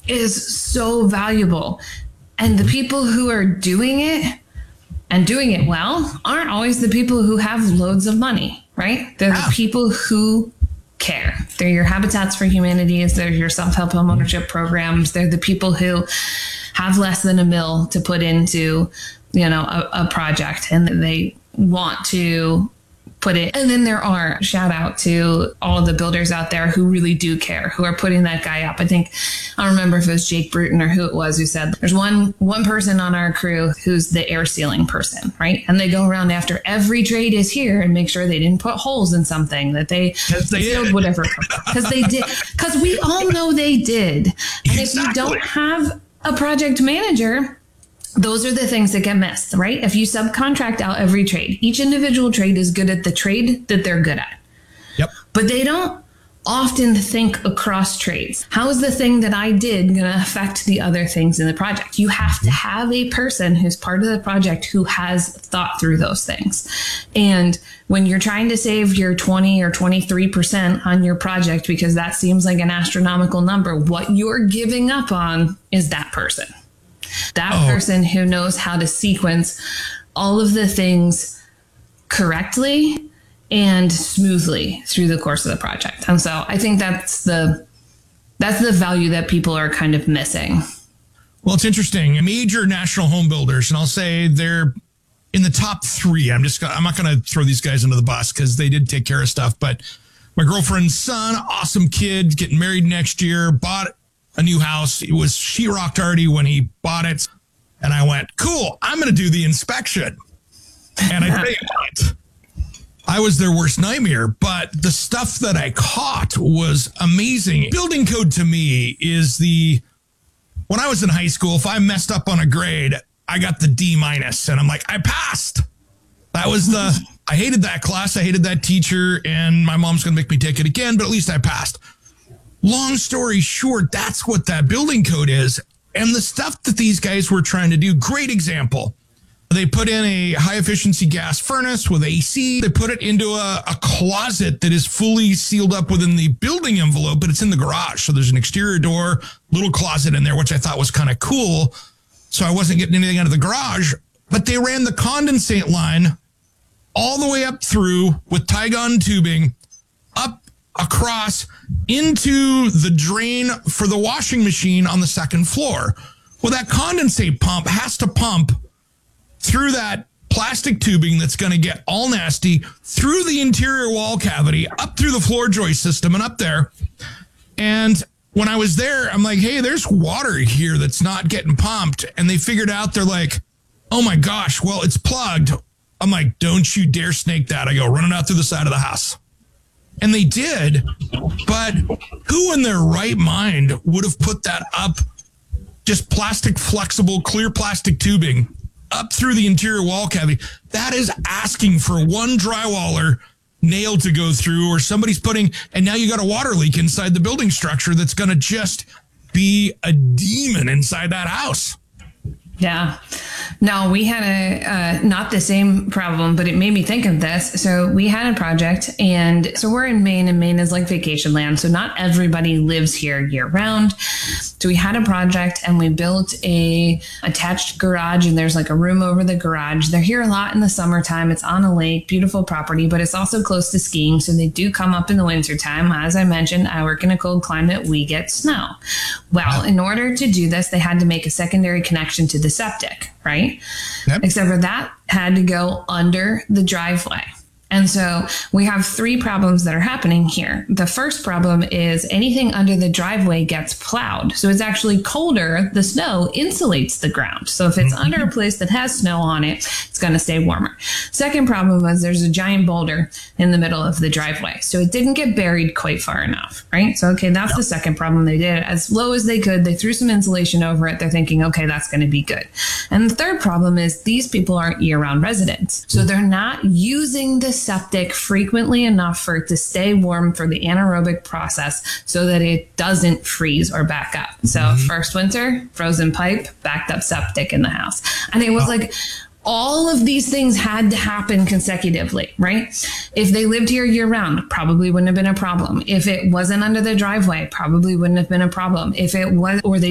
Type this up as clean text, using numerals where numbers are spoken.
is so valuable. And the people who are doing it and doing it well aren't always the people who have loads of money, right? They're the people who care. They're your Habitats for Humanities. They're your self-help homeownership programs. They're the people who have less than $1 million to put into, a project, and they want to put it. And then there are, shout out to all of the builders out there who really do care, who are putting that guy up. I don't remember if it was Jake Bruton or who it was who said there's one person on our crew who's the air sealing person, right? And they go around after every trade is here and make sure they didn't put holes in something, that they sealed whatever, because they did, because we all know they did. And if you don't have a project manager, those are the things that get missed, right? If you subcontract out every trade, each individual trade is good at the trade that they're good at. Yep. But they don't often think across trades. How is the thing that I did going to affect the other things in the project? You have to have a person who's part of the project who has thought through those things. And when you're trying to save your 20 or 23% on your project, because that seems like an astronomical number, what you're giving up on is that person. That person who knows how to sequence all of the things correctly and smoothly through the course of the project. And so I think that's the value that people are kind of missing. Well, it's interesting. Major national home builders, and I'll say they're in the top 3. I'm not going to throw these guys under the bus because they did take care of stuff. But my girlfriend's son, awesome kid, getting married next year, bought a new house. It was sheetrocked already when he bought it. And I went, cool, I'm going to do the inspection. And I tell you what, I was their worst nightmare, but the stuff that I caught was amazing. Building code to me is when I was in high school, if I messed up on a grade, I got the D-, and I'm like, I passed. That was I hated that class. I hated that teacher, and my mom's going to make me take it again, but at least I passed. Long story short, that's what that building code is. And the stuff that these guys were trying to do, great example. They put in a high efficiency gas furnace with AC. They put it into a closet that is fully sealed up within the building envelope, but it's in the garage. So there's an exterior door, little closet in there, which I thought was kind of cool. So I wasn't getting anything out of the garage, but they ran the condensate line all the way up through with Tygon tubing up across into the drain for the washing machine on the second floor. Well, that condensate pump has to pump through that plastic tubing that's going to get all nasty through the interior wall cavity, up through the floor joist system and up there. And when I was there, I'm like, hey, there's water here that's not getting pumped. And they figured out, they're like, oh my gosh, well, it's plugged. I'm like, don't you dare snake that. I go, run it out through the side of the house. And they did, but who in their right mind would have put that up, just plastic, flexible, clear plastic tubing up through the interior wall cavity? That is asking for one drywaller nail to go through, or somebody's and now you got a water leak inside the building structure that's going to just be a demon inside that house. Yeah. No, we had not the same problem, but it made me think of this. So we had a project, and so we're in Maine, and Maine is like vacation land. So not everybody lives here year round. So we had a project, and we built a attached garage, and there's like a room over the garage. They're here a lot in the summertime. It's on a lake, beautiful property, but it's also close to skiing. So they do come up in the wintertime. As I mentioned, I work in a cold climate. We get snow. Well, in order to do this, they had to make a secondary connection to the septic, right? Yep. Except for that had to go under the driveway. And so we have 3 problems that are happening here. The first problem is anything under the driveway gets plowed. So it's actually colder. The snow insulates the ground. So if it's under a place that has snow on it, it's going to stay warmer. Second problem was there's a giant boulder in the middle of the driveway. So it didn't get buried quite far enough, right? So, okay, that's the second problem. They did it as low as they could. They threw some insulation over it. They're thinking, okay, that's going to be good. And the third problem is these people aren't year-round residents. So they're not using the septic frequently enough for it to stay warm for the anaerobic process so that it doesn't freeze or back up. So first winter, frozen pipe, backed up septic in the house. And it was like all of these things had to happen consecutively, right? If they lived here year round, probably wouldn't have been a problem. If it wasn't under the driveway, probably wouldn't have been a problem. If it was, or they